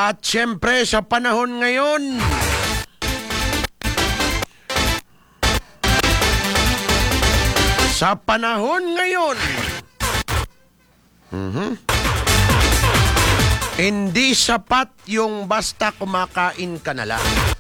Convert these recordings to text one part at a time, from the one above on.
At siyempre sa panahon ngayon, hindi sapat yung basta kumakain ka na lang.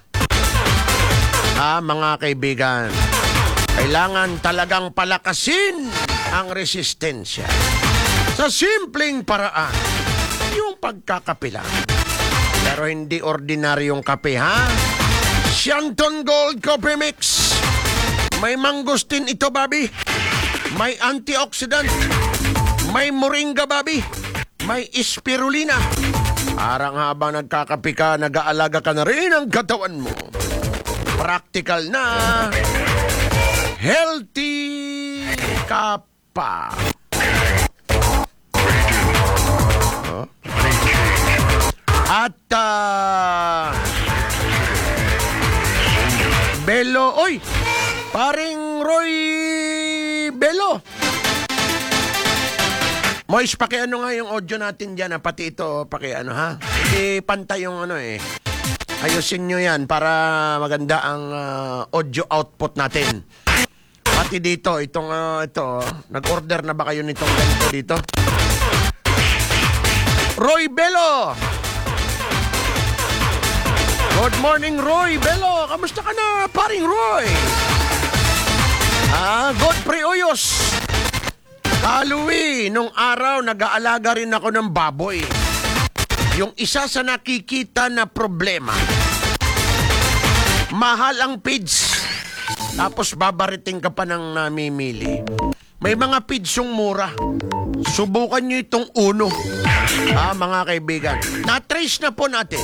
Mga kaibigan, kailangan talagang palakasin ang resistensya. Sa simpleng paraan, yung pagkakape lang. Pero hindi ordinaryong kape, ha? Shanton Gold Coffee Mix. May mangustin ito, Bobby. May antioxidant. May moringa, Bobby. May spirulina. Parang habang nagkakape ka, nag-aalaga ka na rin ang katawan mo. Practical na. Healthy ka pa. At Belo, oy! Paring Roy Belo. Mois, pakiano nga yung audio natin dyan, pati ito, pakiano, ha? Hindi pantay yung ayusin nyo yan para maganda ang audio output natin. Pati dito, ito, nag-order na ba kayo nitong ganito dito? Roy Belo! Good morning, Roy Belo! Kamusta ka na, paring Roy? Godfrey Oyos! Louie, nung araw nag-aalaga rin ako ng baboy. Yung isa sa nakikita na problema, mahal ang feeds. Tapos babariting ka pa ng namimili. May mga feeds yung mura. Subukan nyo itong Uno. Mga kaibigan. Na-trace na po natin.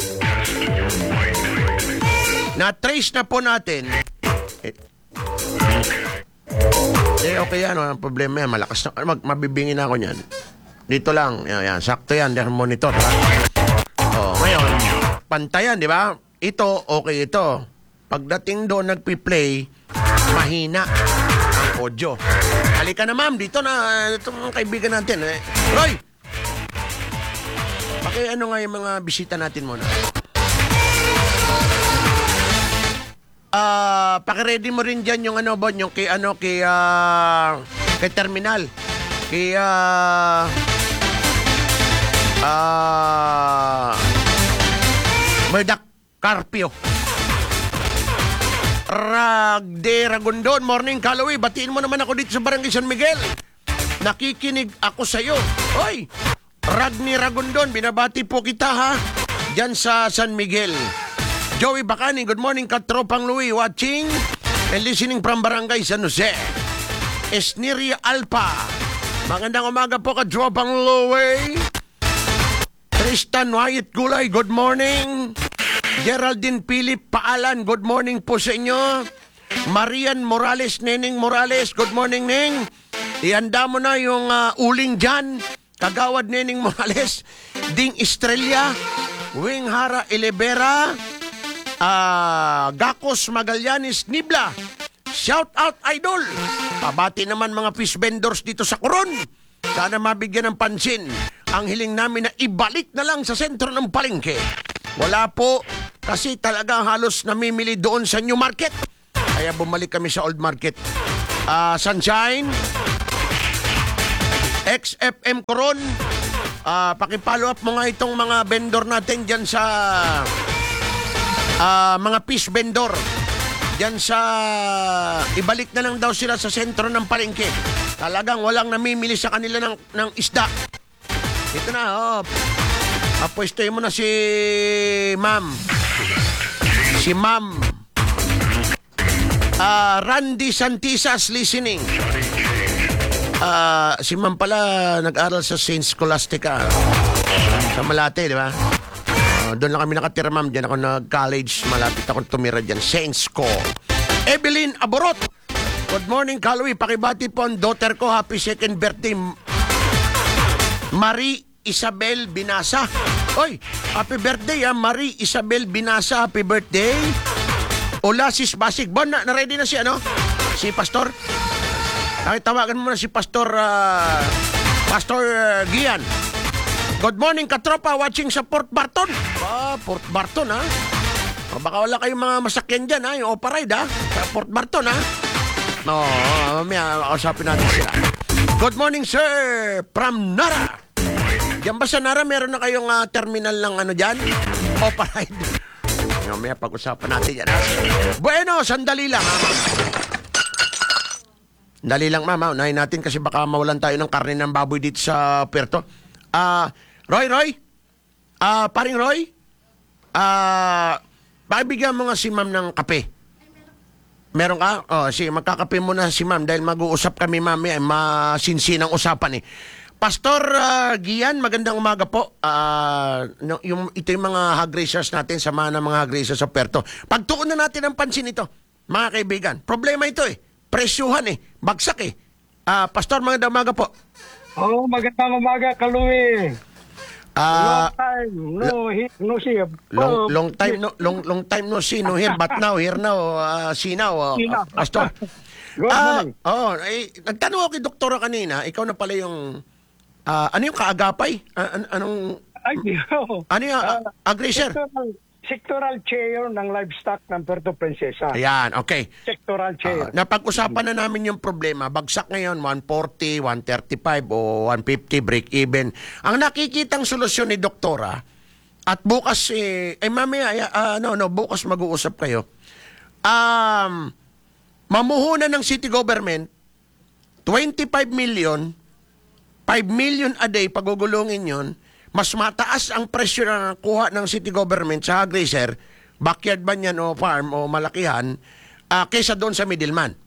Okay yan. Ang problema yan. Malakas na. Mabibingin ako niyan. Dito lang. Yan. Sakto yan. Dahil monitor. Ha? Ngayon. Pantayan, di ba? Ito, okay ito. Pagdating doon, nagpi-play, mahina ang audio. Halika na, ma'am. Dito na. Itong kaibigan natin. Roy! Ano nga yung mga bisita natin muna? Paki-ready mo rin dyan yung Bon, yung kay terminal. Kay Merdak Carpio. Ragde Ragondon, morning Callaway. Batiin mo naman ako dito sa Barangay San Miguel. Nakikinig ako sa'yo. Oy! Ragni Ragondon, binabati po kita, ha? Diyan sa San Miguel. Joey Bacani, good morning, Katropang Louie, watching and listening from Barangay San Jose. Esniria Alpa, magandang umaga po, Katropang Louie. Tristan Wyatt Gulay, good morning. Geraldine Philip Paalan, good morning po sa inyo. Marian Morales, Neneng Morales, good morning, Neng. Ihanda mo na yung uling dyan. Kagawad Neneng Morales, Ding Estrella, Wing Hara Elevera, Gakos Magallanes Nibla. Shout out, idol! Pabati naman mga fish vendors dito sa Coron. Sana mabigyan ng pansin ang hiling namin na ibalik na lang sa sentro ng palengke. Wala po, kasi talagang halos namimili doon sa New Market. Kaya bumalik kami sa Old Market. Sunshine, XFM Coron, paki-follow up mo nga itong mga vendor natin dyan sa mga fish vendor. Dyan sa ibalik na lang daw sila sa sentro ng palengke. Talagang walang namimili sa kanila ng isda. Ito na, apwestoy mo na si Ma'am. Si Ma'am Randy Santisas listening. Si Ma'am pala nag-aral sa Saint Scholastica sa Malate, di ba? Doon lang kami nakatira, Ma'am. Diyan ako nag-college. Malapit ako tumira dyan. Saints ko. Evelyn Aborot, good morning, Callaway. Pakibati po ang daughter ko. Happy second birthday, Marie Isabel Binasa. Oy, happy birthday, Marie Isabel Binasa. Happy birthday. Olasis Basig. Bon, na-ready na si si Pastor? Tawagan mo na si Pastor Gian. Good morning, katropa, watching sa Port Barton. Port Barton, ha? Baka wala kayong mga masakyan dyan, ha? Yung Operide, ha? Sa Port Barton, ha? No, mamaya, kausapin natin sila. Good morning, sir, from Nara. Diyan ba sa Nara, meron na kayong terminal ng ano dyan? Operide. Mamaya, pag-usapan natin yan, ha? Bueno, sandali lang, ha? Dali lang, mama. Unahin natin kasi baka mawalan tayo ng karne ng baboy dito sa Puerto. Roy? Paring Roy? Pakibigyan mo nga si ma'am ng kape. Meron ka? Sige, magkakape muna si ma'am dahil mag-uusap kami, mami. Masinsinang usapan, eh. Pastor Gian, magandang umaga po. Ito yung mga hog raisers natin, samahan ng mga hog raisers sa Puerto. Pagtuon na natin ang pansin ito, mga kaibigan. Problema ito, eh. Presyuhan, eh. Bagsak, eh. Pastor, magandang umaga po. Magandang umaga, Kaluwi. Long time no see. Long time no see, no hear, but now, here now, see now, Pastor. Good morning. Nagtanong ako kay doktora kanina, ikaw na pala yung, ano yung kaagapay? Ano yung aggressor? Sectoral chair ng livestock ng Puerto Princesa. Ayan, okay. Sectoral chair. Napag-usapan na namin yung problema. Bagsak ngayon, 140, 135 o 150 break-even. Ang nakikitang solusyon ni doktora, at bukas, mamaya, bukas mag-uusap kayo. Mamuhunan ng city government, 25 million, 5 million a day, pagugulungin yun, mas mataas ang presyo na nakuha ng city government sa hog raiser, backyard ba yan o farm o malakihan, kaysa doon sa middleman.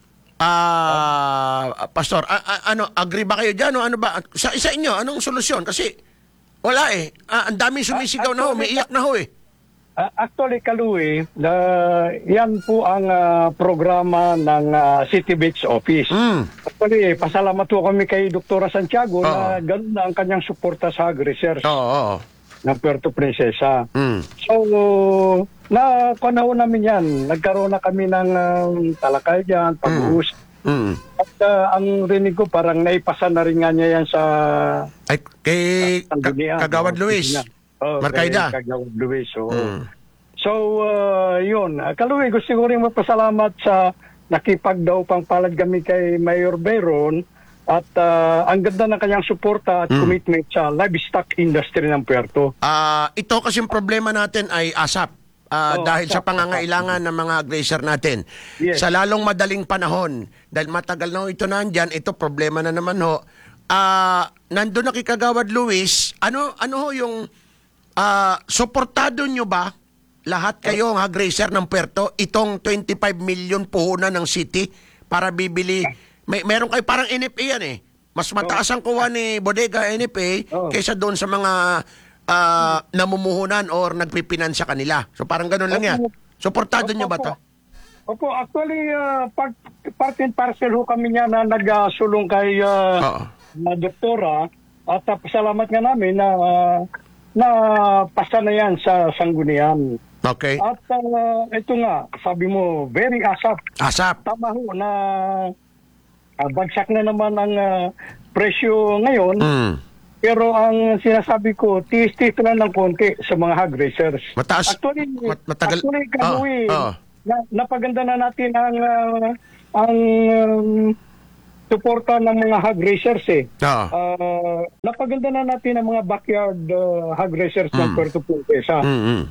Pastor, agree ba kayo dyan o ano ba? Sa inyo, anong solusyon? Kasi wala, eh. Ang daming sumisigaw na ho, may iyak na ho, eh. Actually, Kaluwi, yan po ang programa ng City Beach Office. Actually, pasalamat po kami kay Dr. Santiago na ganun na ang kanyang suporta sa aggressors ng Puerto Princesa. So, nakunaon namin yan. Nagkaroon na kami ng talakay dyan, pag-uusap. At ang rinig ko, parang naipasa na rin nga niya yan sa... kay Kagawad Luis. Marcaida. Kagawad Luis. So, yun. Kaluwi, gusto ko rin magpasalamat sa nakipagdaw pang palad kami kay Mayor Beron at ang ganda ng kanyang suporta at commitment sa livestock industry ng Puerto. Ito kasing problema natin ay ASAP. Dahil sa pangangailangan ng mga grazer natin. Yes. Sa lalong madaling panahon, dahil matagal na ito nandyan, ito problema na naman ho. Nandun na kay Kagawad Luis, ano ho yung suportado nyo ba lahat kayo ang hog raiser ng Puerto itong 25 million puhunan ng city para bibili? Meron kayo parang NFA yan, eh. Mas mataas ang kuha ni Bodega NFA kaysa doon sa mga namumuhunan or nagpipinansya kanila. So parang ganun lang yan. Suportado nyo ba to? Opo, actually, part and parcel ho kami niya na nagsulong kay na doktora at salamat nga namin na pasa na yan sa sanggunian. Okay. At ito nga, sabi mo, very ASAP. ASAP. Tama ho na bagsak na naman ang presyo ngayon. Pero ang sinasabi ko, tiis-tiis na ng konti sa mga hog raisers. Mataas. Actually, matagal. Kaluwi, napaganda na natin ang suporta ng mga hog raisers, eh. Napaganda na natin ang mga backyard hog raisers ng Puerto Princesa.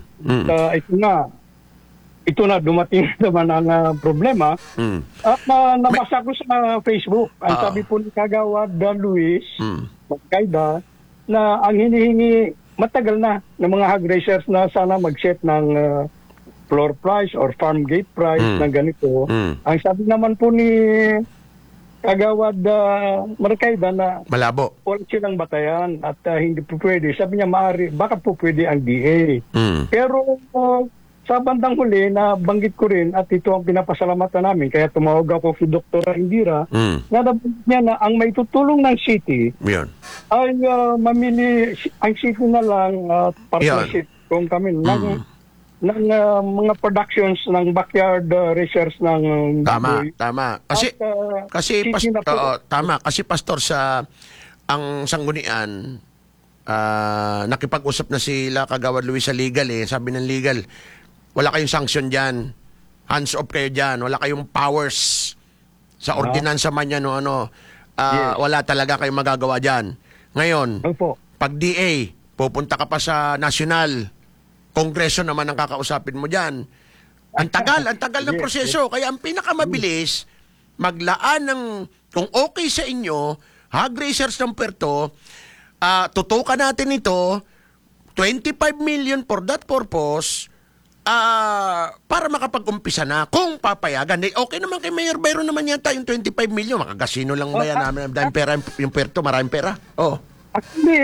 Ito na, dumating naman ang problema. At nabasa ko sa Facebook, ang sabi po ni Kagawad Luis, Magkaida, na ang hinihingi matagal na ng mga hog raisers na sana mag-set ng floor price or farm gate price na ganito. Ang sabi naman po ni Kagawad Marcaida na malabo. Wala silang batayan at hindi po pwede. Sabi niya, baka po pwede ang DA. Pero sa bandang huli, na banggit ko rin at ito ang pinapasalamatan namin. Kaya tumawag ako si Dr. Indira na nabanggit niya na ang may tutulong ng city ay mamili ang city na lang partnership kung kami ng mga productions ng backyard research ng baboy. Tama. Kasi pastor sa ang sanggunian nakipag-usap na sila Kagawad Luis sa legal eh. Sabi ng legal, wala kayong sanction dyan. Hands off kayo dyan. Wala kayong powers sa ordinansa man yan o ano. Wala talaga kayong magagawa dyan. Ngayon, Opo. pag DA, pupunta ka pa sa national, kongreso naman ang kakausapin mo dyan. Ang tagal ng proseso. Kaya ang pinakamabilis, maglaan ng, kung okay sa inyo, hog racers ng Puerto, tutukan natin ito, 25 million for that purpose, para makapag-umpisa na. Kung papayagan, okay naman kay Mayor Byron naman yata yung 25 million. Makagasino lang ba yan namin? Dahil pera, yung Puerto, maraming pera. Oh. Actually,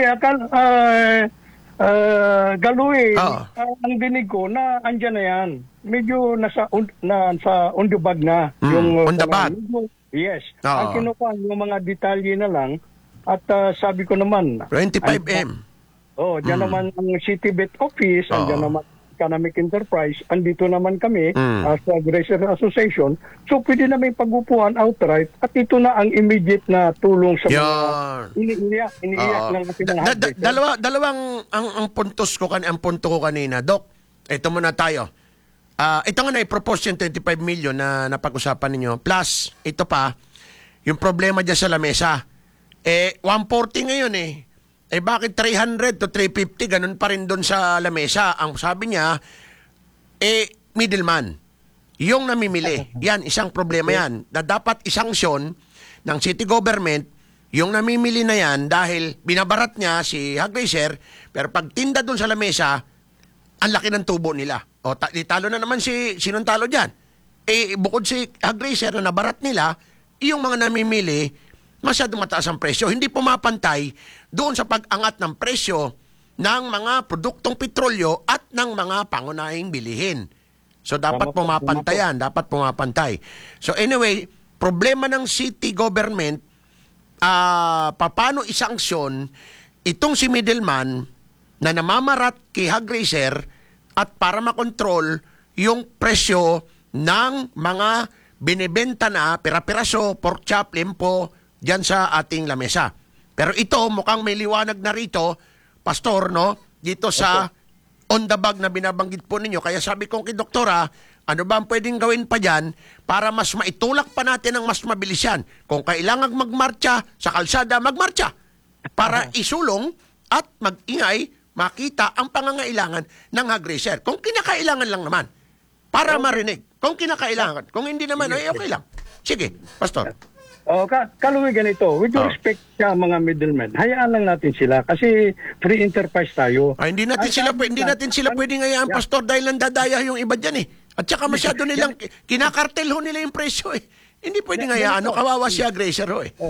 Galoy, ang dinig ko na andyan na yan. Medyo nasa on the bag na. On the bag? Yes. Ang kinukuha yung mga detalye na lang at sabi ko naman 25M. Diyan naman ang Citybet office, andyan naman Economic Enterprise, andito naman kami as a Gracer Association. So pwede namin pag-upuan outright at ito na ang immediate na tulong sa mga iniiyak ng ating mga dalawang ang puntos ko ang punto ko kanina, Doc. Ito muna tayo. Ito nga na-propose yung 25 million na napag-usapan ninyo. Plus, ito pa, yung problema dyan sa lamesa. 140 ngayon bakit 300 to 350 ganun pa rin doon sa lamesa? Ang sabi niya, middleman. Yung namimili. Yan, isang problema yan. Na dapat isanksyon ng city government yung namimili na yan dahil binabarat niya si hog racer, pero pag tinda doon sa lamesa, ang laki ng tubo nila. Talo na naman sinong talo dyan? Bukod si hog racer na nabarat nila, yung mga namimili, masyadong mataas ang presyo. Hindi pumapantay doon sa pag-angat ng presyo ng mga produktong petrolyo at ng mga pangunahing bilihin. So, dapat pumapantayan. Dapat pumapantay. So, anyway, problema ng city government, paano isanksyon itong si middleman na namamarat kay hog racer at para makontrol yung presyo ng mga binibenta na pira-piraso, pork chop, limpo, dyan sa ating lamesa. Pero ito, mukhang may liwanag na rito, Pastor, no? Dito sa on the bag na binabanggit po ninyo. Kaya sabi ko kay Doktora, ano ba ang pwedeng gawin pa dyan para mas maitulak pa natin ang mas mabilis yan? Kung kailangan magmarcha sa kalsada, magmarcha. Para isulong at mag-ingay, makita ang pangangailangan ng hog racer. Kung kinakailangan lang naman, para marinig. Kung kinakailangan. Kung hindi naman, okay lang. Sige, Pastor. Kaluwi ganito, with respect sa mga middlemen, hayaan lang natin sila kasi free enterprise tayo. Hindi natin sila pwedeng hayaan, Pastor, dahil nandadaya yung iba dyan At saka masyado nilang, kinakartel ho nila yung presyo Hindi pwedeng hayaan, kawawa siya, Gracer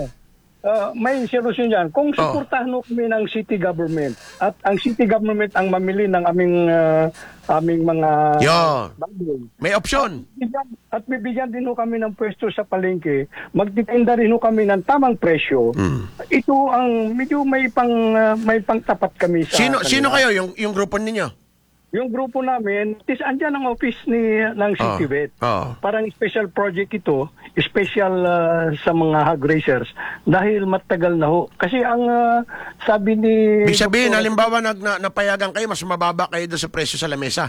may solusyon dyan. Kung suportahan kami ng city government at ang city government ang mamili ng aming mga bagay. May option. At bibigyan din kami ng pwesto sa palengke. Magtitinda rin kami ng tamang presyo. Ito ang medyo may pangtapat kami sa Sino kayo yung grupo ninyo? Yung grupo namin, andyan ang office ng Citybet. Parang special project ito, special sa mga hog racers dahil matagal na ho. Kasi ang sabi ni... Ibig sabihin, halimbawa napayagan kayo, mas mababa kayo doon sa presyo sa lamesa.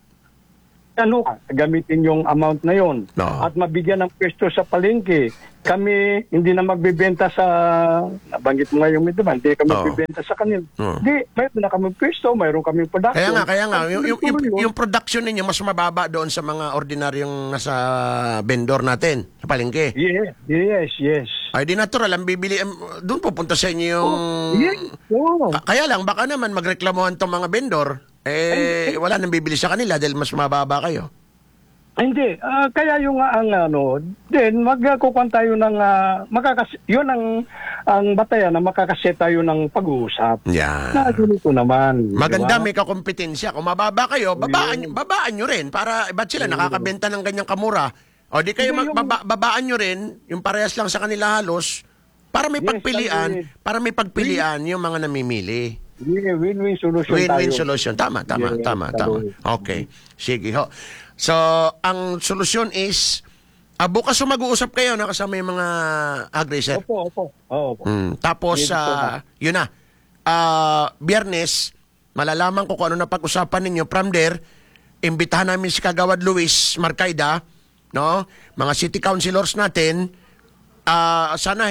Gamitin yung amount na yon at mabigyan ng pwesto sa palengke. Kami hindi na magbebenta sa nabanggit mo nga yung middleman, hindi kami magbebenta sa kanila. Hindi, mayroon na kami pwesto, mayroon kami production. Kaya nga yung production ninyo mas mababa doon sa mga ordinaryong nasa vendor natin sa palengke. Yes. Ay di natural ang bibili doon pupunta sa inyo yung Kaya lang baka naman magreklamuhan tong mga vendor. Wala nang bibili sa kanila dahil mas mababa kayo. Hindi. Kaya yung magkukuhan tayo ng, yun ang batayan na makakaset tayo ng pag-uusap. Yan. Na ganito naman. Maganda, may kakompetensya. Kung mababa kayo, babaan nyo rin. Para, ba't sila nakakabenta ng ganyang kamura? O di kayo babaan nyo rin, yung parehas lang sa kanila halos, para may pagpilian yung mga namimili. Win-win solution Win-win tayo. solution. Tama. Okay. Sige ho. So, ang solusyon is, bukas mag-uusap kayo na kasama yung mga hog racer. Opo. Tapos, yun na. Biyernes, malalaman ko kung ano na pag-usapan ninyo. From there, imbitahan namin si Kagawad Luis Marcaida, no? Mga city councilors natin, sana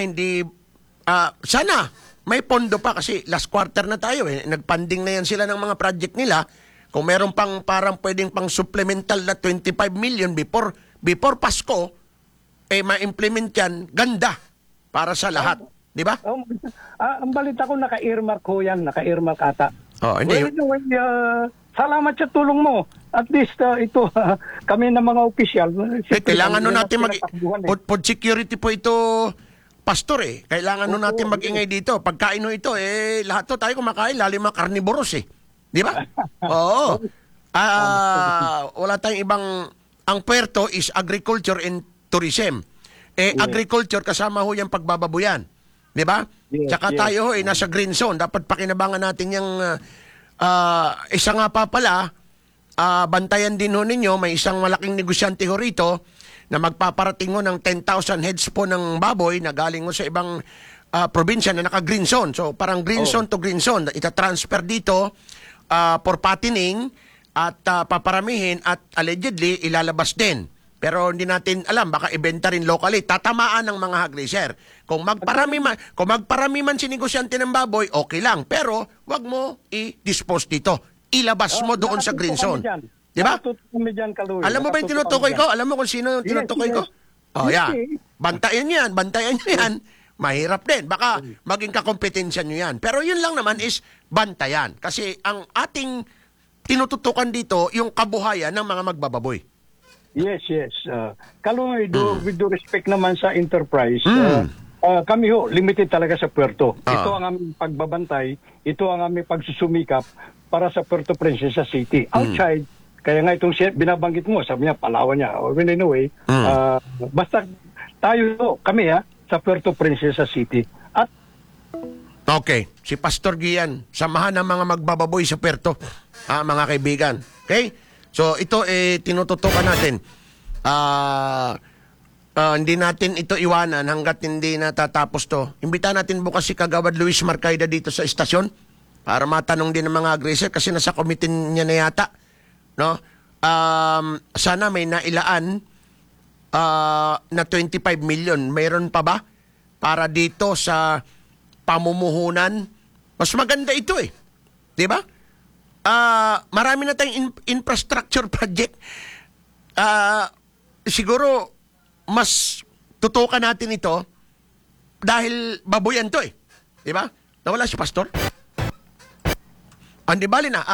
sana may pondo pa kasi last quarter na tayo eh. Nagpanding na yan sila ng mga project nila. Kung meron pang parang pwedeng pang supplemental na 25 million before Pasko, ma-implement yan, ganda para sa lahat. Di ba? Ang balita ko, naka-earmark ko yan. Naka-earmark ata. Hindi. Salamat sa tulong mo. At least ito, kami na mga opisyal. Kailangan nun natin food security po ito, Pastor Kailangan nun natin mag-ingay dito. Pagkain nun ito, lahat to tayo kumakain, lalo mga carnivorous Di ba? Oo. Wala tayong ibang, ang puerto is agriculture and tourism. Agriculture kasama ho yung pagbababuyan. Di ba? Yes, Tsaka tayo nasa green zone. Dapat pakinabangan natin yung isa nga pa pala, bantayan din ho ninyo, may isang malaking negosyante ho rito na magpaparating ho ng 10,000 heads po ng baboy na galing ho sa ibang probinsya na naka-green zone. So parang green zone to green zone. Ita-transfer dito for fattening at paparamihin at allegedly ilalabas din. Pero hindi natin alam, baka ibenta rin locally. Tatamaan ng mga hog raiser. Kung magparami man si negosyante ng baboy, okay lang. Pero wag mo i-dispose dito. Ilabas mo doon sa green zone. Di ba? Alam mo ba yung tinutukoy ko? Alam mo kung sino yung tinutukoy ko? Yan. Bantayan nyo yan. Mahirap din. Baka maging kakompetensya nyo yan. Pero yun lang naman is bantayan. Kasi ang ating tinututukan dito, yung kabuhayan ng mga magbababoy. Yes. Kaluoy, with due respect naman sa enterprise, kami limited talaga sa puerto. Ito ang aming pagbabantay, ito ang aming pagsusumikap para sa Puerto Princesa City. Outside, kaya nga itong binabanggit mo, sabi niya, Palawan niya. Anyway, basta tayo, kami sa Puerto Princesa City. At okay, si Pastor Gian, samahan ng mga magbababoy sa puerto, mga kaibigan. Okay? So ito tinututukan natin. Hindi natin ito iwanan hanggat hindi natatapos to. Imbitahan natin bukas si Kagawad Luis Marcaida dito sa istasyon para matanong din ng mga aggressor kasi nasa committee niya na yata. No? Sana may nailaan na 25 million. Mayroon pa ba para dito sa pamumuhunan? Mas maganda ito Di ba? Marami na tayong infrastructure project. Siguro, mas tutukan natin ito dahil baboyan to Di ba? Nawala si Pastor? Hindi bali na.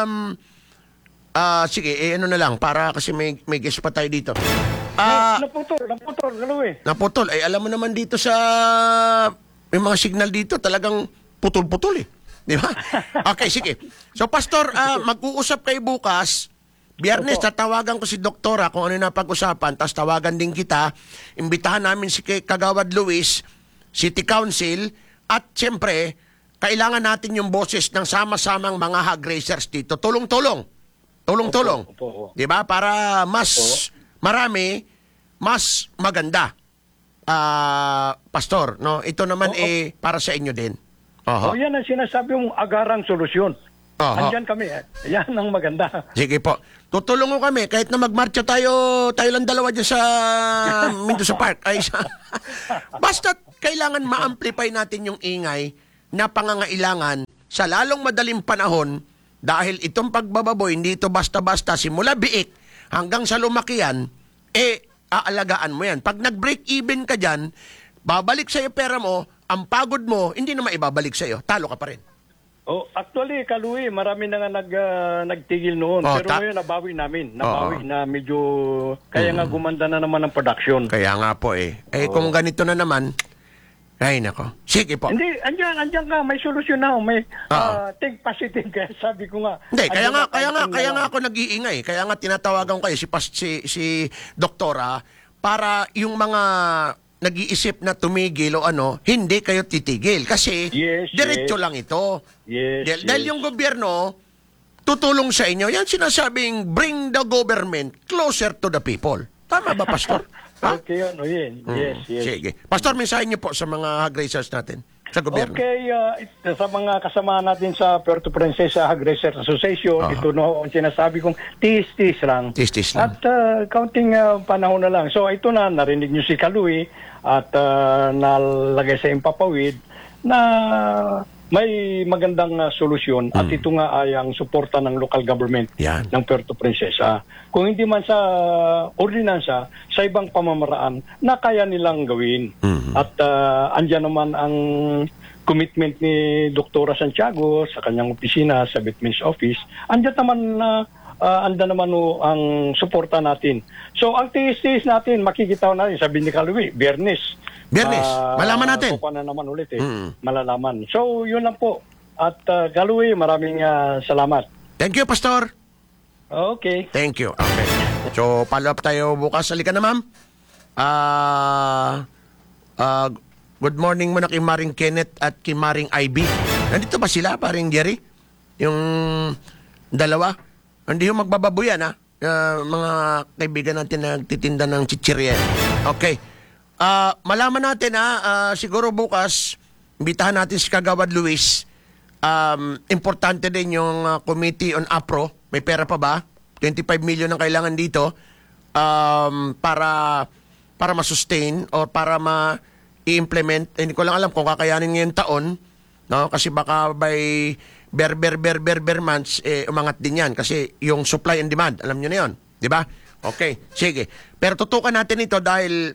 Sige, ano na lang, para kasi may guest pa tayo dito. naputol, Galoy. Naputol. Alam mo naman dito sa may mga signal dito, talagang putol-putol Di ba? Okay, sige. So, Pastor, mag-uusap kayo bukas. Biyernes, tatawagan ko si Doktora kung ano na pag-usapan, tapos tawagan din kita. Imbitahan namin si Kagawad Luis, City Council, at siyempre, kailangan natin yung boses ng sama-samang mga hog raisers dito. Tulong-tulong. Tulong-tulong. Di ba? Para mas marami, mas maganda. Pastor, no? Ito naman para sa inyo din. Yan ang sinasabi yung agarang solusyon. Andyan kami. Yan ang maganda. Sige po. Tutulong mo kami. Kahit na magmarcha tayo lang dalawa dyan sa Mendoza Park. Basta kailangan ma-amplify natin yung ingay na pangangailangan sa lalong madaling panahon dahil itong pagbababoy, hindi ito basta-basta simula biik hanggang sa lumakian, aalagaan mo yan. Pag nag-break even ka dyan, babalik sa'yo pera mo, ang pagod mo, hindi na maibabalik sa'yo. Talo ka pa rin. Actually, Kaluwi, marami na nga nagtigil noon. Pero ngayon, nabawi namin. Na medyo, kaya nga gumanda na naman ang production. Kaya nga po kung ganito na naman, ay nako. Sige po. Hindi, andyan ka, may solusyon na. May think positive. Kaya sabi ko nga. Hindi, kaya nga ako nag-iingay. Kaya nga tinatawagan ko kayo si Doktora para yung mga nag-iisip na tumigil o hindi kayo titigil. Kasi diretso lang ito. Dahil yung gobyerno tutulong sa inyo. Yan sinasabing bring the government closer to the people. Tama ba, Pastor? Okay, Yes. Sige. Pastor, mensahe niyo po sa mga hog raisers natin. sa gobyerno? Okay, sa mga kasama natin sa Puerto Princesa Hog Racer Association, ito no, ang sinasabi kong tis-tis lang. Tis-tis lang. At counting panahon na lang. So ito na, narinig nyo si Kalui at nalagay sa impapawid na may magandang solusyon at ito nga ay ang suporta ng local government Yan. ng Puerto Princesa. Kung hindi man sa ordinansa, sa ibang pamamaraan na kaya nilang gawin. At andyan naman ang commitment ni Dr. Santiago sa kanyang opisina sa Bitmeans Office. Andyan naman ang suporta natin. So ang tiis-tiis natin, makikita natin, sabi ni Kalui, Biyernes. Malaman natin. Kukuha na naman ulit malalaman. So yun lang po. At Kalui, maraming salamat. Thank you, Pastor. Okay. Thank you. Okay. So, follow up tayo bukas. Halika na, ma'am. Good morning muna kay Maring Kenneth at kay Maring Ivy. Nandito ba sila, paring Jerry? Yung dalawa? Hindi yung magbababoyan, ha? Mga kaibigan natin na nagtitinda ng chichirya. Okay. Malaman natin, ha? Siguro bukas, imbitahan natin si Kagawad Luis. Importante din yung Committee on APRO. May pera pa ba? 25 million ang kailangan dito para ma-sustain or para ma-implement. Hindi ko lang alam kung kakayanin ngayong taon, no? Kasi baka by ber months umangat din yan kasi yung supply and demand, alam niyo na 'yon, di ba? Okay, sige. Pero tutukan natin ito dahil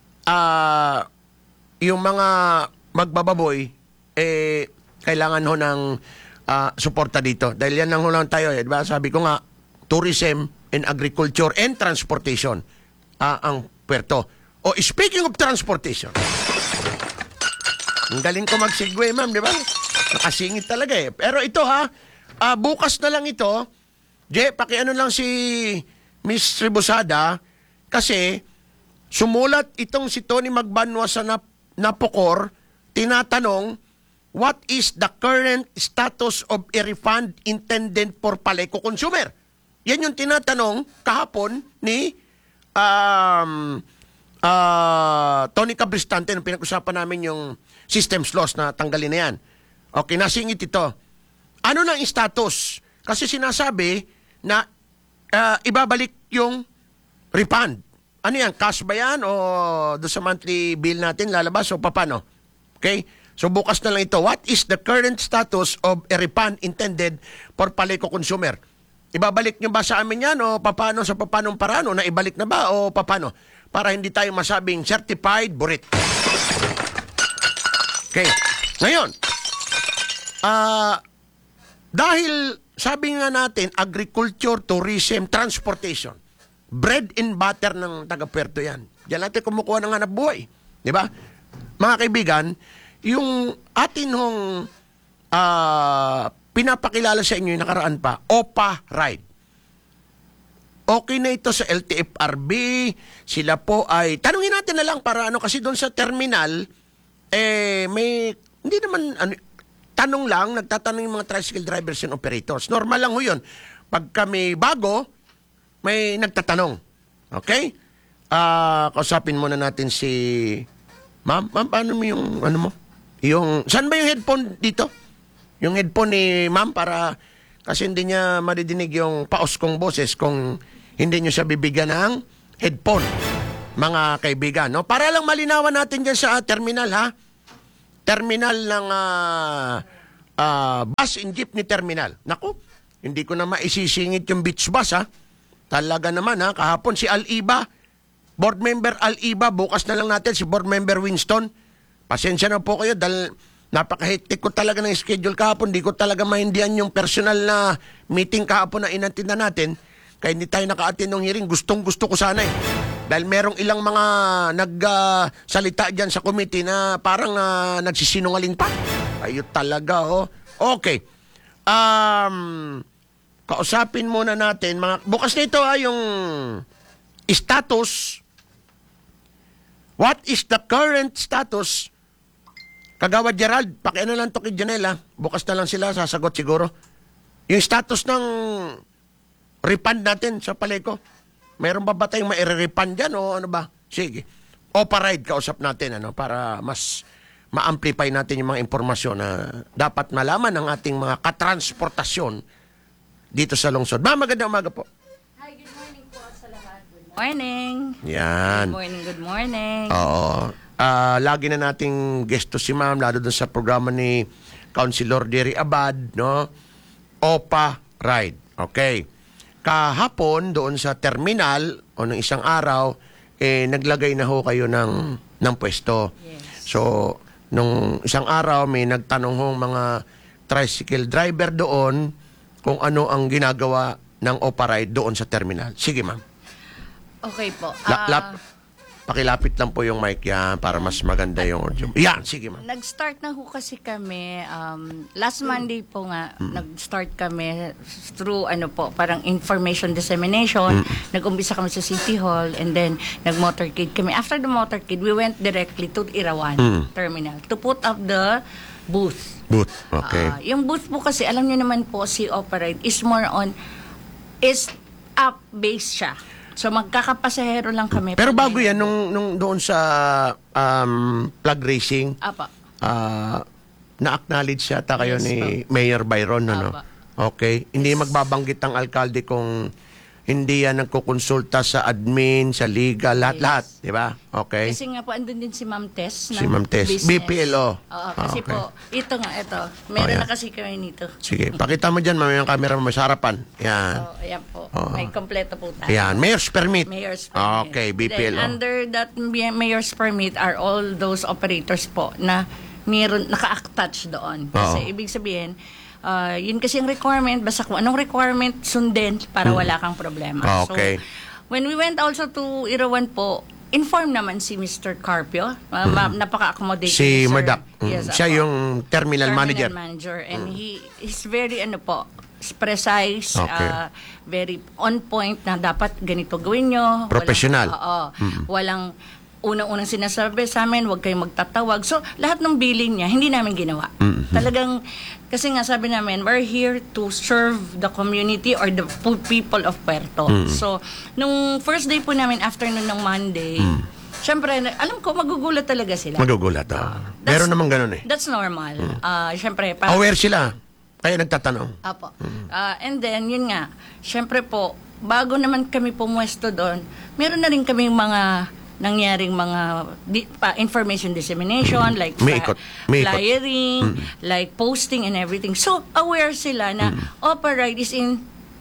yung mga magbababoy kailangan ho ng suporta dito. Dahil yan lang ho lang tayo, di ba? Sabi ko nga, tourism and agriculture and transportation ang puerto. Speaking of transportation, ang galing ko mag-segue, ma'am, di ba? Nakasingit talaga eh. Pero ito bukas na lang ito, pakiano lang si Miss Ribosada kasi sumulat itong si Tony Magbanwa sa Napocor, tinatanong, what is the current status of a refund intended for Paleco consumer? Yan yung tinatanong kahapon ni Tony Cabristante nung pinag-usapan namin yung systems loss na tanggalin na yan. Okay, nasingit ito. Ano nang status? Kasi sinasabi na ibabalik yung refund. Ano yan? Cash ba yan? O doon sa monthly bill natin lalabas? O paano? Okay? So bukas na lang ito. What is the current status of a refund intended for Paleco consumer? Ibabalik nyo ba sa amin yan? O paano sa papanong parano? Na ibalik na ba? O paano? Para hindi tayo masabing certified burit. Okay. Ngayon, dahil sabi nga natin, agriculture, tourism, transportation, bread and butter ng taga-Puerto yan. Diyan natin kumukuha ng hanap buhay. Di ba? Mga kaibigan, yung atin hong pinapakilala sa inyo yung nakaraan pa, OPA Ride. Okay na ito sa LTFRB, sila po ay, tanungin natin na lang para kasi doon sa terminal, may, hindi naman, tanong lang, nagtatanong yung mga tricycle drivers and operators. Normal lang ho yun. Pag kami bago, may nagtatanong. Okay? Kausapin muna natin si, ma'am, paano mo yung, saan ba yung headphone dito? Yung headphone ni ma'am para, kasi hindi niya maridinig yung paos kong boses kung hindi niyo siya bibigyan ng headphone, mga kaibigan. No? Para lang malinawan natin dyan sa terminal, ha? Terminal ng bus and jeepney terminal. Naku, hindi ko na maisisingit yung beach bus, ha? Talaga naman, ha? Kahapon si Al-Iba, board member Al-Iba, bukas na lang natin si board member Winston. Pasensya na po kayo dahil napaka-hectic ko talaga ng schedule kahapon. Di ko talaga maindihan yung personal na meeting kahapon na inatinda natin. Kaya hindi tayo naka-attend ng hearing. Gustong-gusto ko sana eh. Dahil merong ilang mga nagsalita dyan sa committee na parang nagsisinungaling pa. Ayun talaga, oh. Okay. Kausapin muna natin. Bukas na ito yung status. What is the current status? Kagawad Gerald, pakiano lang to kay Janela. Bukas na lang sila, sasagot siguro. Yung status ng refund natin sa Paleco. Mayroon ba tayong ma-refund dyan o ano ba? Sige. OPA Ride, kausap natin para mas ma-amplify natin yung mga impormasyon na dapat malaman ng ating mga katransportasyon dito sa lungsod. Ma'am, magandang umaga po. Hi, good morning po sa lahat. Good morning. Yan. Good morning. Oo. Lagi na nating gesto si ma'am, lalo dun sa programa ni Councilor Derry Abad, no? OPA Ride. Okay. Kahapon, doon sa terminal, o ng isang araw, naglagay na ho kayo ng pwesto. Yes. So, nung isang araw, may nagtanong hong mga tricycle driver doon kung ano ang ginagawa ng OPA Ride doon sa terminal. Sige, ma'am. Okay po. Pakilapit lang po yung mic yan para mas maganda yung audio. Yan, sige, ma'am. Nag-start na ho kasi kami, last Monday po nga, nag-start kami through parang information dissemination. Nag-umpisa kami sa City Hall and then nag-motorcade kami. After the motorcade, we went directly to Irawan Terminal to put up the booth. Booth, okay. Yung booth po kasi, alam nyo naman po, si Operate is more on, is app-based siya. So, magkakapasahero lang kami. Pero bago yan, nung doon sa flag racing, Apa. na-acknowledge yata kayo Yes, ni Mayor Byron, ano? Apa. Okay. Hindi magbabanggit ang alkalde kung hindi yan nagkukonsulta sa admin, sa legal, lahat-lahat. Di ba? Okay. Kasi nga po, andun din si Ma'am Tess. Si Ma'am Tess. business. BPLO. Oo, kasi Okay. po, ito. Meron yan. na kasi kami nito. Sige, pakita mo dyan, mami, yung camera mo sa harapan. Yan. So, ayan po. Oo. May kompleto po tayo. Yan. Mayor's permit. Mayor's permit. Okay, BPLO. Then, under that mayor's permit are all those operators po na meron naka-attach doon. Kasi ibig sabihin, yun kasi yung requirement, basta kung anong requirement sundin para wala kang problema. Okay. So, when we went also to Irawan po, inform naman si Mr. Carpio. Napaka-accommodating. Si sir. Mardak. Yes, Siya ako. yung terminal manager. And he is very precise, Okay. very on point na dapat ganito gawin nyo. Professional. Walang unang-unang sinasabi sa amin, huwag kayong magtatawag. So, lahat ng billing niya, hindi namin ginawa. Talagang, kasi nga sabi namin, we're here to serve the community or the people of Puerto. So, nung first day po namin, afternoon ng Monday, syempre, alam ko, magugulat talaga sila. Magugulat. Meron naman ganun eh. That's normal. Syempre, Aware sila. Kaya nagtatanong. Apo. And then, yun nga, syempre po, bago naman kami pumuesto doon, meron na rin kaming mga nangyaring mga information dissemination, like May ikot. flyering, like posting and everything. So, aware sila na Operate is in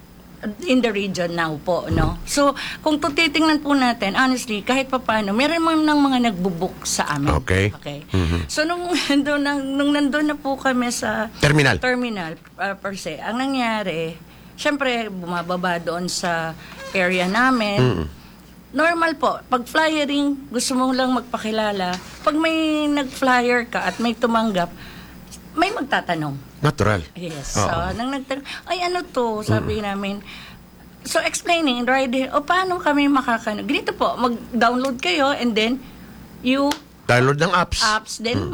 the region now po, no? So, kung titingnan po natin, honestly, kahit pa paano, meron man ng mga nagbubuk sa amin. Okay. So, nung nandun na po kami sa Terminal. Per se, ang nangyari, syempre, bumababa doon sa area namin. Normal po, pag flyering, gusto mo lang magpakilala. Pag may nag-flyer ka at may tumanggap, may magtatanong. Natural. Yes. Oo. So, nang nagtanong, ay ano to, sabi namin. So, explaining, right, paano kami ganito po, mag-download kayo and then you Download ng apps. then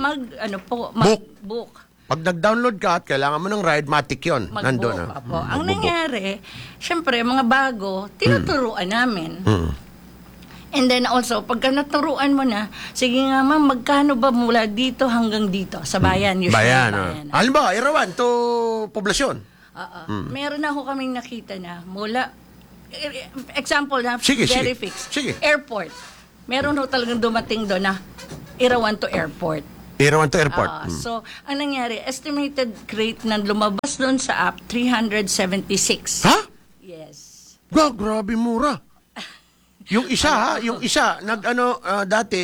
Book. Pag nag-download ka at kailangan mo ng ride, matik yun. Nandun na. Apo. Ang nangyari, syempre, mga bago, tinuturuan namin. And then also, pagka naturuan mo na, sige nga ma'am, magkano ba mula dito hanggang dito? Sa bayan, usually. Bayan. Halimbawa, Irawan to poblasyon. Meron na ako kaming nakita na mula, example na, Sige, very sige. fixed. Sige. Airport. Meron ho talagang dumating doon na Irawan to airport. Irawan to airport. So, ang nangyari, estimated rate na lumabas doon sa app, 376. Ha? Yes. Grabe mura. Yung isa, dati,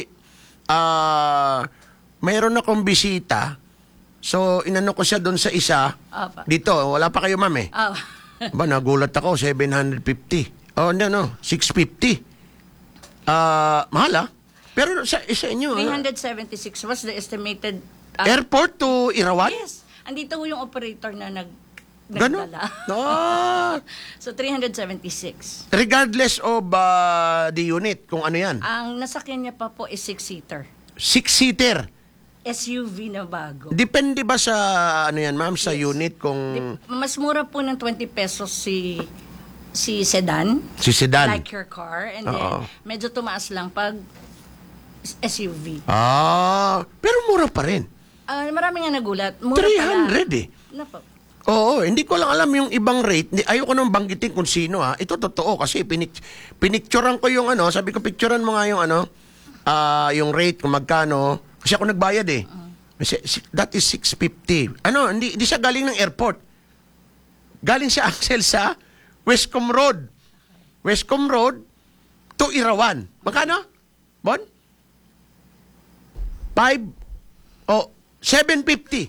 mayroon akong bisita. So, inano ko siya doon sa isa. Apa. Dito, wala pa kayo, ma'am eh. Ba, nagulat ako, 750. Oh, no, 650. Mahal ah. Pero sa isa inyo, 376 was the estimated airport to Irawan? Yes. Andito ho yung operator na Ganun? nagdala. So, 376. Regardless of the unit, kung ano yan. Ang nasakyan niya pa po is 6-seater. 6-seater. SUV na bago. Depende ba sa, ano yan, ma'am, sa unit kung... Mas mura po ng 20 pesos si sedan. Si sedan. Like your car. And then, medyo tumaas lang pag SUV. Pero mura pa rin. Marami nga nagulat. Mura pala. 300 eh. Napo. Oo, hindi ko lang alam yung ibang rate. Ayoko nang banggitin kung sino ha. Ito totoo kasi pinicturean ko yung sabi ko picturean mo nga yung yung rate kung magkano. Kasi ako nagbayad eh. Kasi that is 650. Hindi siya galing ng airport. Galing siya Axel sa Westcom Road. Westcom Road to Irawan. Magkano? Bon? 750.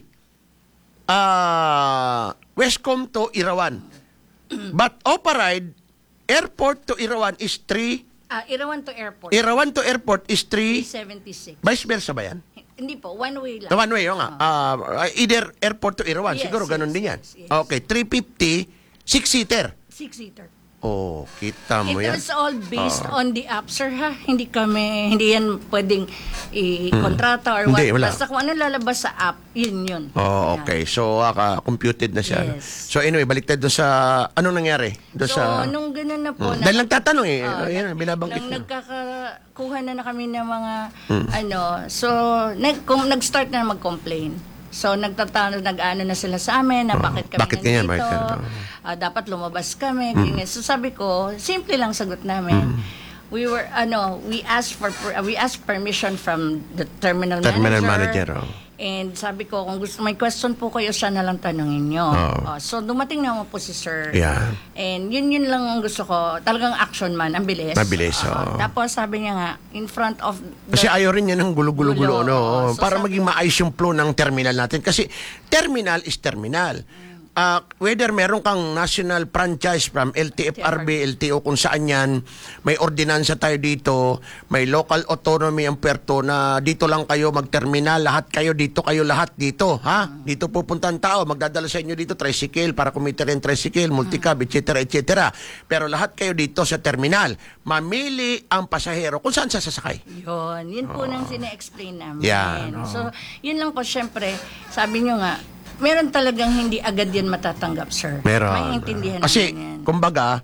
Westcom to Irawan. But Operide, airport to Irawan is 3. Irawan to airport. Irawan to airport is 3. 376. Vice versa ba yan? Hindi po, one way lang. One way, yun nga. Either airport to Irawan. Yes, Siguro ganun yes, din yan. yes, yes. Okay, 350, 6-seater. 6-seater. Oh, kita mo It yan. was all based on the app, sir, ha? Hindi yan pwedeng i-kontrata or what. Hindi, wala. Basta kung ano lalabas sa app, yun. Oh, okay. So, computed na siya. Yes. So, anyway, baliktad doon sa, anong nangyari? Doon So, sa, nung ganun na po, dahil nagtatanong yan, binabangkit nang na. nagkakakuha na kami ng mga, so, nag-start na mag-complain. So, nag-ano na sila sa amin na bakit kami bakit ganyan? nandito. Bakit Dapat lumabas kami. Ganyan. So, sabi ko, simple lang sagot namin. We asked permission from the terminal manager. And sabi ko, kung gusto, may question po kayo, siya na lang tanungin nyo. So, dumating naman po si sir. Yeah. And yun lang ang gusto ko. Talagang action man, ang bilis. Mabilis, Tapos sabi niya nga, in front of the... Kasi ayaw rin yan ng gulo-gulo-gulo, Gulo. no? So, Para sabi- maging maayos yung flow ng terminal natin. Kasi terminal is terminal. Whether meron kang national franchise from LTFRB, LTO, kung saan yan, may ordinansa tayo dito, may local autonomy ang puerto na dito lang kayo mag-terminal, lahat kayo dito, dito, ha? Dito pupunta ang tao, magdadala sa inyo dito tricycle para kumita rin tricycle, multicab, etc., etc. Pero lahat kayo dito sa terminal, mamili ang pasahero kung saan sasakay. Yun po nang sina-explain namin. Yan, So, yun lang po, syempre, sabi nyo nga, meron talagang hindi agad yan matatanggap, sir. Meron. Maiintindihan Kasi, namin yan. kumbaga,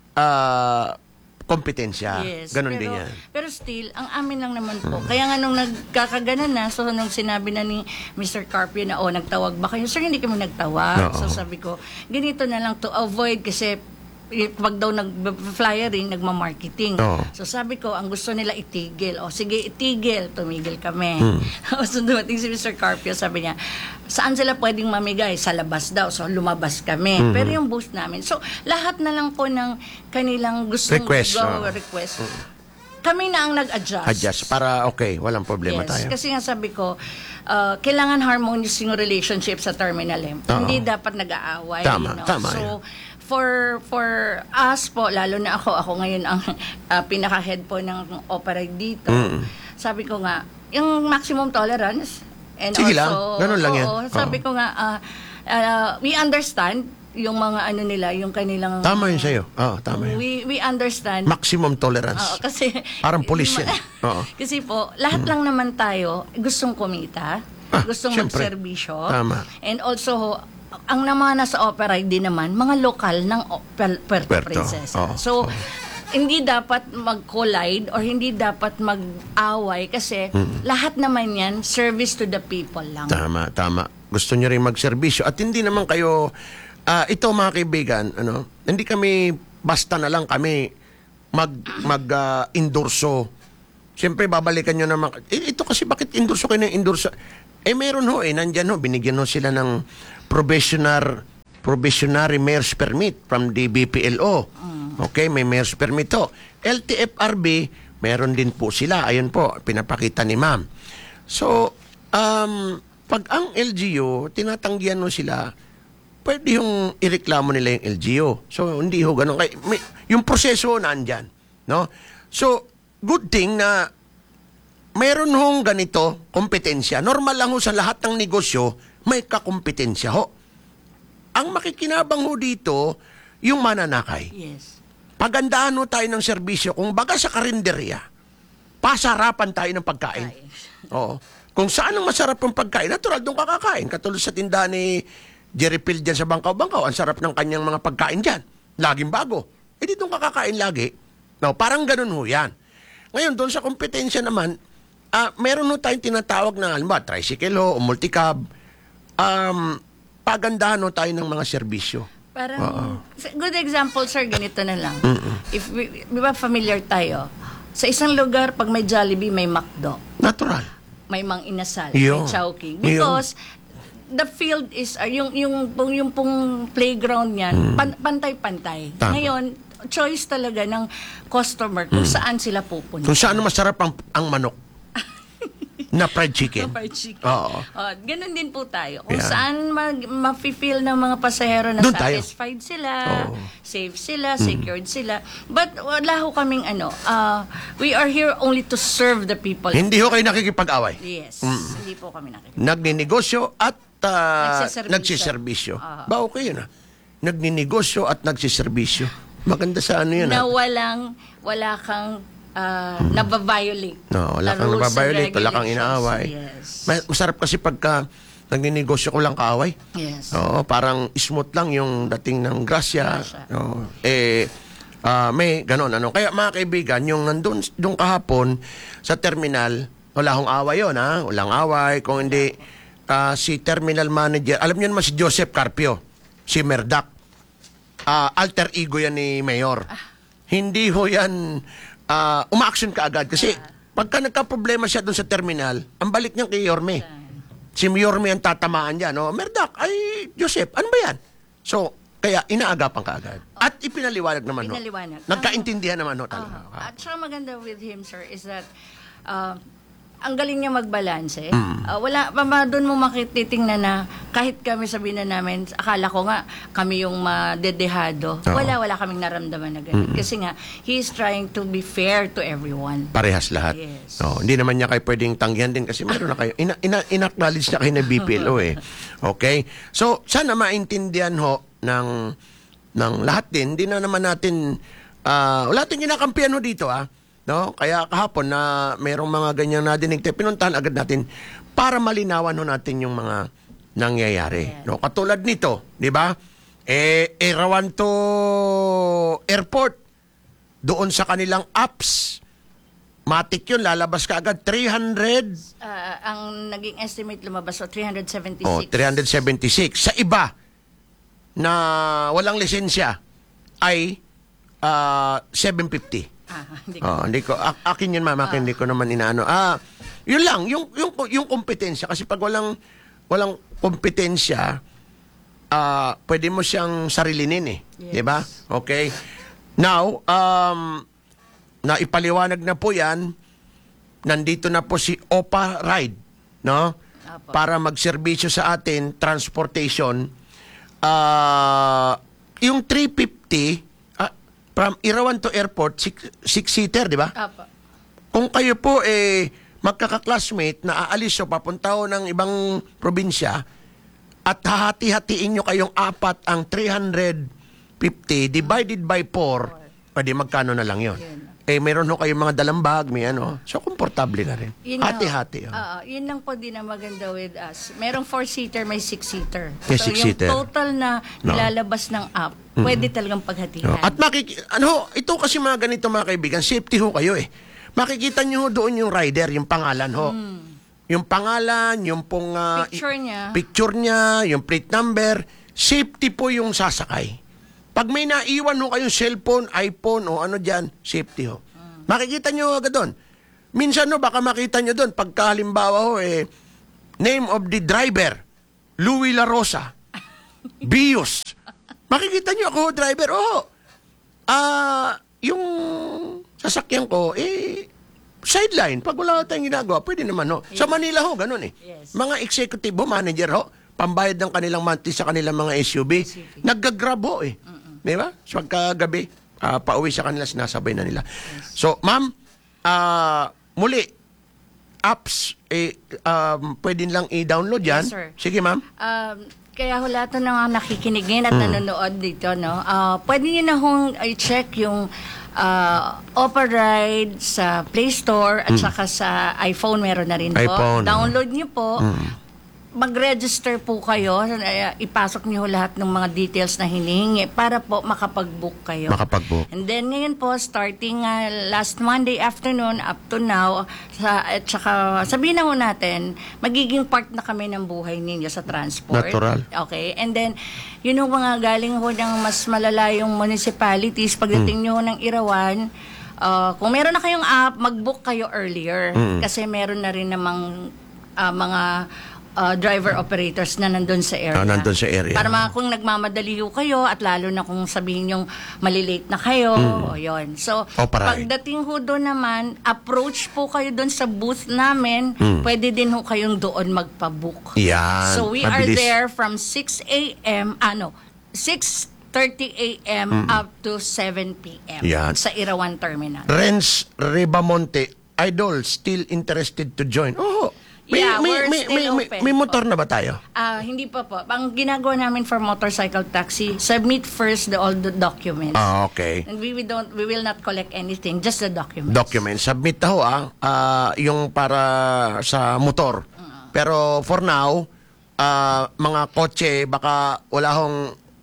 kompetensya. Yes, Ganon din yan. Pero still, ang amin lang naman po. Kaya nga nung nagkakaganan na, so nung sinabi na ni Mr. Carpio na, nagtawag ba kayo? Sir, hindi kami nagtawag. Oo. So sabi ko, ganito na lang to avoid kasi pag daw nag-flyering, nagma-marketing. Oo. So sabi ko, ang gusto nila itigil. Sige, itigil. Tumigil kami. So dumating si Mr. Carpio, sabi niya, saan sila pwedeng mamigay? Sa labas daw. So lumabas kami. Pero yung booth namin. So lahat na lang po ng kanilang gustong Request, request. Kami na ang nag-adjust. Adjust. Para okay, walang problema tayo. Kasi nga sabi ko, kailangan harmonious yung relationship sa Terminal M. Hindi dapat nag-aaway. Tama, tama So, yan. for us po, lalo na ako ngayon ang pinaka-head po ng Operide dito. Sabi ko nga, yung maximum tolerance, and Sige lang, also, ganun lang yan. sabi ko nga, we understand yung mga nila, yung kanilang... Tama yun sa'yo. Tama yun. We understand. Maximum tolerance. Kasi Parang police yan. Oo. Kasi po, lahat lang naman tayo gustong kumita, gustong syempre. magserbisyo. Tama. And also, ang namana sa opera din naman, mga lokal ng Puerto Princesa. So, hindi dapat mag-collide or hindi dapat mag-away kasi lahat naman yan, service to the people lang. Tama. Gusto nyo rin magserbisyo. At hindi naman kayo, ito mga kaibigan, hindi kami, basta na lang kami mag-endorso. Siyempre, babalikan nyo naman. Ito kasi bakit endorso kayo ng endorso? Meron nandyan binigyan sila ng probationary mayor's permit from the BPLO. Okay, may mayor's permit to. LTFRB, meron din po sila. Ayun po, pinapakita ni ma'am. So, pag ang LGU, tinatanggihan sila, pwede yung ireklamo nila yung LGU. So, hindi ganun. Yung proseso nandyan. No? So, good thing na mayroon ganito, kompetensya. Normal lang sa lahat ng negosyo, may kakompetensya Ang makikinabang dito, yung mananakay. Yes. Pagandaan tayo ng serbisyo. Kung baga sa karinderya, pasarapan tayo ng pagkain. Oo. Kung saan ang masarap ang pagkain, natural doon kakakain. Katulad sa tindahan ni Jerry Phil dyan sa Bangkaw-Bangkaw, ang sarap ng kanyang mga pagkain dyan. Laging bago. Dito kakakain lagi. No, parang ganun yan. Ngayon, doon sa kompetensya naman, meron ho tayong tinatawag na, halimbawa, tricycle o multicab. Pagandahan ho tayo ng mga serbisyo. Parang, good example, sir, ganito na lang. If di ba familiar tayo, sa isang lugar, pag may Jollibee, may McDo. Natural. May Mang Inasal, Yun. may Chowking. Yun. Because the field is, yung pong playground niyan, pantay-pantay. Tama. Ngayon, choice talaga ng customer kung saan sila pupunta. Kung saan masarap ang manok na fried chicken. Fried chicken. Oo. Ganun din po tayo. Kung Yeah. saan ma-feel ng mga pasahero na Doon tayo. satisfied sila, Oo. safe sila, secured sila. But wala ho kaming we are here only to serve the people. Hindi ho kayo nakikipag-away. Yes. Hindi po kami nakikita. Nagninegosyo at Nagsiservisyo. nagsiservisyo. Ba, okay yun Nagninegosyo at nagsiservisyo. Maganda sa ano yun Na wala kang nababiolate. No, wala kang nababiolate, wala kang inaaway. Yes. Masarap kasi pagka nagninegosyo ko lang kaaway. Yes. Oo, parang smooth lang yung dating ng grasya. Oo. May ganon. Kaya mga kaibigan, yung nandun kahapon sa terminal, wala akong away yun, ha? Walang away. Kung hindi, si terminal manager, alam niyo naman si Joseph Carpio, si Merdak. Alter ego yan ni Mayor. Hindi ho yan uma-action ka agad. Kasi pagka nagka-problema siya doon sa terminal, ang balik niya kay Yorme. Si Yorme ang tatamaan dyan. Merdak, ay Joseph, ano ba yan? So, kaya inaagapan ka agad. At ipinaliwanag naman. Pinaliwanag. Nagkaintindihan naman talaga. At saka maganda with him, sir, is that ang galing niya magbalanse. Doon mo makititingnan na kahit kami sabihin na namin, akala ko nga kami yung madedehado. Wala kaming naramdaman na ganun. Kasi nga, he is trying to be fair to everyone. Parehas lahat. Yes. Hindi naman niya kayo pwedeng tanggihan din kasi meron na kayo. In-acknowledge niya kayo na BPLO Okay? So, sana maintindihan ho ng lahat din. Hindi na naman natin, wala tayong kinakampihan ho dito No? Kaya kahapon na merong mga ganyan na dinig, pinuntahan agad natin para malinawan ho natin yung mga nangyayari. Yeah. No? Katulad nito, di ba? Erawan to airport, doon sa kanilang apps, matik yun, lalabas ka agad, 300. Ang naging estimate lumabas, 376. 376. Sa iba na walang lisensya ay 750. Hindi ko akin yun, mama, hindi ko naman inaano. Yun lang, yung kompetensya kasi pag walang kompetensya, pwede mo siyang sarilinin Yes. 'di ba? Okay. Now, na ipaliwanag na po 'yan. Nandito na po si OPA Ride, no? Apo. Para magserbisyo sa atin, transportation. Yung 350 from Irawan to airport, six-seater, di ba? Apa. Kung kayo po magkaka-classmate na aalis o papunta ho ng ibang probinsya at hahati-hatiin nyo kayong apat ang 350 divided by 4, pwede magkano na lang yon. Meron ho kayong mga dalang bag, may so komportable na rin. Hati-hati. Yun lang po din ang maganda with us. Merong 4-seater, may 6-seater. May So 6-seater. yung total na nilalabas ng app, pwede talagang paghatihan. At ito kasi mga ganito mga kaibigan, safety ho kayo Makikita nyo ho doon yung rider, yung pangalan ho. Yung pangalan, yung pong picture niya, yung plate number, safety po yung sasakay. Pag may naiwan ho kayong cellphone, iPhone o ano dyan, safety ho. Makikita nyo agad doon. Minsan baka makita nyo doon, pagka halimbawa name of the driver, Louie La Rosa, Bios. Makikita nyo ako, driver, yung sasakyan ko, sideline. Pag wala tayong ginagawa, pwede naman, Yes. Sa Manila ganun Yes. Mga executive manager, pambayad ng kanilang monthly sa kanilang mga SUV. Naggagrab Di ba? So, pagkagabi, pauwi sa kanila, sinasabay na nila. Yes. So, ma'am, muli, apps, pwede lang i-download yan. Yes, sir. Sige, ma'am. Kaya lahat ng mga nakikinigin at nanonood dito, pwede nyo na i-check yung OPA Ride sa Play Store at saka sa iPhone meron na rin po. iPhone, Download nyo po. mag-register po kayo, ipasok niyo lahat ng mga details na hinihingi para po makapag-book kayo. Makapag-book. And then ngayon po, starting last Monday afternoon up to now, at saka sabihin na ho natin, magiging part na kami ng buhay ninyo sa transport. Natural. Okay. And then, yun ho mga galing ho ng mas malalayong municipalities, pagdating nyo ho ng Irawan, kung meron na kayong app, mag-book kayo earlier. Kasi meron na rin namang mga driver operators na nandun sa area. Nandun sa area. Para kung nagmamadali ho kayo at lalo na kung sabihin yung malilate na kayo, o yun. So, Operate. pagdating ho doon naman, approach po kayo doon sa booth namin, pwede din ho kayong doon magpabook. Yan. So, we Mabilis. are there from 6 a.m., 6:30 a.m. up to 7 p.m. Yan. sa Irawan Terminal. Renz Ribamonte, Idol, still interested to join? Oh, Yeah, we're still open. may motor na ba tayo? Hindi pa po. Ang ginagawa namin for motorcycle taxi, submit first all the documents. Okay. And we will not collect anything, just the documents. Document. Submit na ho yung para sa motor. Pero for now, mga kotse, baka wala hong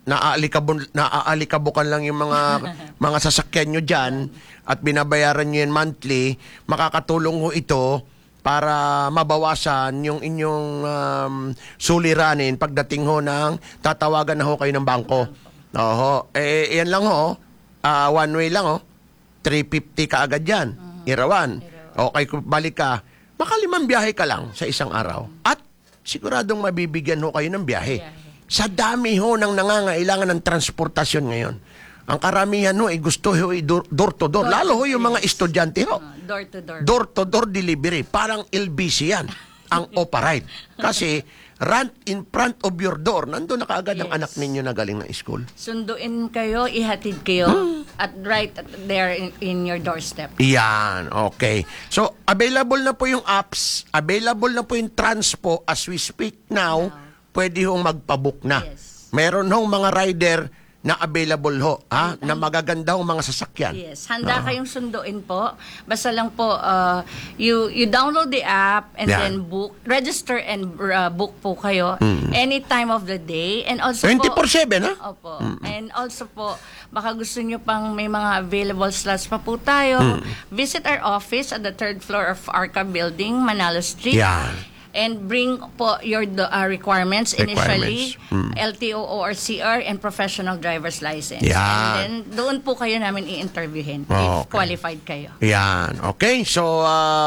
naaalikabukan lang yung mga sasakyan nyo dyan at binabayaran nyo yan monthly, makakatulong ho ito para mabawasan yung inyong suliranin pagdating ho ng tatawagan na ho kayo ng bangko. Oho. Yan lang ho. One way lang ho. 350 ka agad yan. Irawan. Okay, kung balik ka, baka 5 biyahe ka lang sa isang araw. At siguradong mabibigyan ho kayo ng biyahe. Sa dami ho ng nangangailangan ng transportasyon ngayon. Ang karamihan ho gusto ho door to door. Lalo ho yung mga estudyante ho. Door to door. Door-to-door delivery. Parang LBC yan, ang Operate. Kasi, right in front of your door, nandun na kaagad ang anak ninyo na galing ng school. Sunduin kayo, ihatid kayo at right there in your doorstep. Yan, okay. So, available na po yung apps, available na po yung transpo as we speak now, pwede hong magpabook na. Yes. Meron hong mga rider na available ho, na magaganda hong mga sasakyan. Yes, handa kayong sunduin po. Basta lang po, you download the app and Yan. then register and book po kayo any time of the day. And also 24/7, ha? Opo. And also po, baka gusto nyo pang may mga available slots pa po tayo. Visit our office at the 3rd floor of Arca Building, Manalo Street. Yan. And bring po your requirements initially, LTO or CR and professional driver's license. Yan. And then doon po kayo namin i-interviewin if Okay. qualified kayo. Yan, okay. So,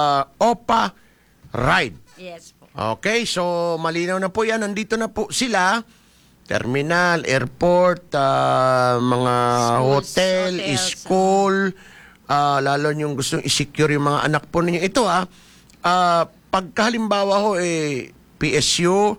OPA Ride. Yes po. Okay, so malinaw na po yan. Nandito na po sila. Terminal, airport, mga Schools, hotel, hotels, school, lalo yung gusto i-secure yung mga anak po ninyo. Ito pagkahalimbawa ho, PSU,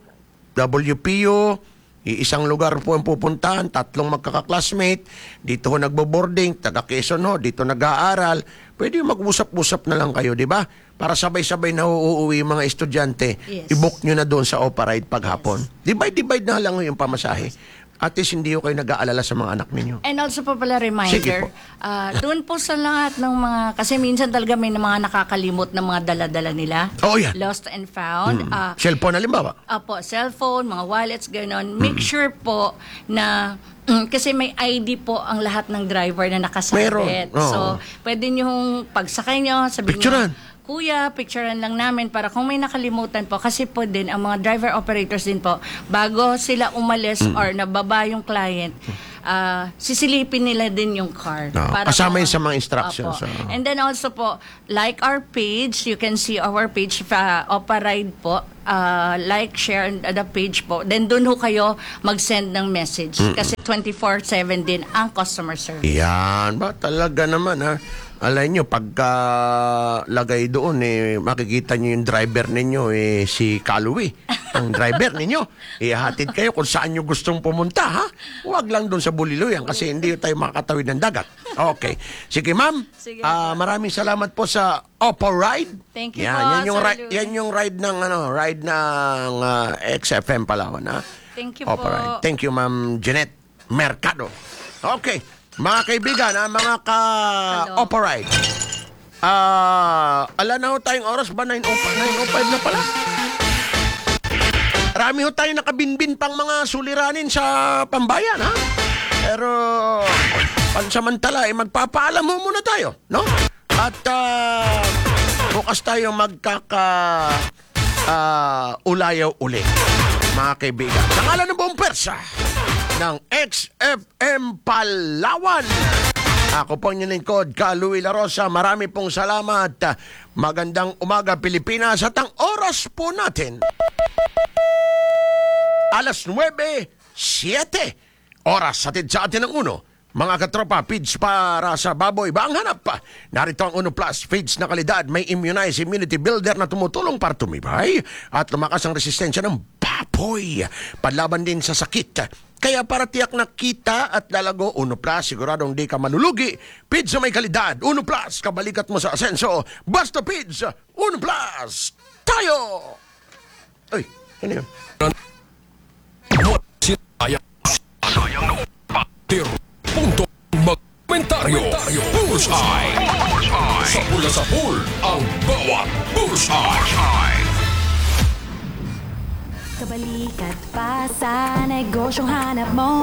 WPU, isang lugar po ang pupuntahan, 3 magkaka-classmate, dito ho nagbo-boarding, taga Quezon ho, dito nag-aaral, pwede mag-usap-usap na lang kayo, di ba? Para sabay-sabay na uuwi yung mga estudyante, Yes. i-book nyo na doon sa Operate paghapon. Divide na lang ho yung pamasahe. At least hindi ho kayo nag-aalala sa mga anak ninyo. And also po pala Sige reminder, po. doon po sa lahat ng mga, kasi minsan talaga may mga nakakalimot na mga dala-dala nila. Oo, yan. Lost and found. Cellphone, halimbawa. Apo, cellphone, mga wallets, gano'n. Make sure po na kasi may ID po ang lahat ng driver na nakasabit. Meron, oo. So, pwede nyo, pagsakay nyo, sabihin Picturean. nyo, Kuya, picturean lang namin para kung may nakalimutan po. Kasi po din, ang mga driver operators din po, bago sila umalis or nababa yung client, sisilipin nila din yung car. Kasama po- yun sa mga instructions. Opo. Oo. And then also po, like our page, you can see our page, Operide po, like, share the page po. Then doon ho kayo mag-send ng message. Kasi 24/7 din ang customer service. Yan ba? Talaga naman, ha? Alay nyo, pagka lagay doon, makikita nyo yung driver ninyo, si Kalui. Ang driver ninyo. Ihatid kayo kung saan nyo gustong pumunta, ha? Huwag lang doon sa Buliluyan kasi hindi tayo makakatawid ng dagat. Okay. Sige, ma'am. Sige Maraming salamat po sa Oppo Ride. Thank you Yan, po, yan yung, Sir ride, Louie. yan yung ride ng XFM Palawan, ha? Thank you Oppo po. Ride. Thank you, Ma'am Jeanette Mercado. Okay. Mga kaibigan, mga Hello. ka-Operate. Ala na ho tayong oras ba? 9:05 na pala? Marami ho tayo nakabinbin pang mga suliranin sa pambayan, ha? Pero pansamantala, magpapaalam mo muna tayo, no? At bukas tayo ulayaw uli, mga kaibigan. Sa ngalan ng buong persa ng XFM Palawan, ako po ang inyong lingkod, Louie La Rosa. Marami pong salamat. Magandang umaga, Pilipinas. At ang oras po natin, alas 9:07. Oras hatid sa atin ng uno. Mga katropa, feeds para sa baboy ba ang hanap pa? Narito ang Uno Plus, feeds na kalidad, may immunize immunity builder na tumutulong para tumibay at lumakas ang resistensya ng baboy. Panlaban din sa sakit. Kaya para tiyak na kita at lalago, Uno Plus, siguradong di ka malulugi. Feeds na may kalidad, Uno Plus, kabalikat mo sa asenso. Basta feeds, Uno Plus, tayo! Ay, ano yun? Punto magkomentaryo. Bullseye. Sa pula sa pool, ang bawat bullseye. Kabalikat pa sa negosyong hanap mo.